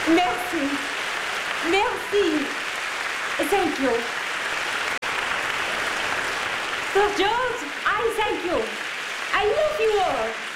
Merci. Merci. Thank you. Sir George, I thank you. I love you all.